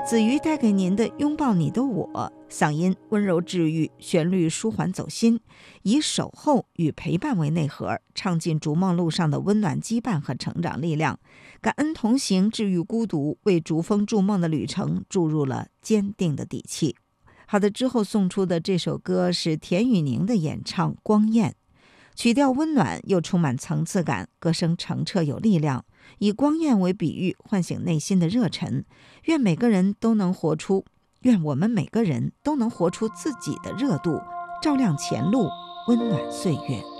子瑜带给您的拥抱你的我，嗓音温柔治愈，旋律舒缓走心，以守候与陪伴为内核，唱进逐梦路上的温暖羁绊和成长力量。感恩同行，治愈孤独，为逐风筑梦的旅程注入了坚定的底气。好的，之后送出的这首歌是田雨宁的演唱《光焰》，曲调温暖又充满层次感，歌声澄澈有力量，以光焰为比喻，唤醒内心的热忱。愿我们每个人都能活出自己的热度，照亮前路，温暖岁月。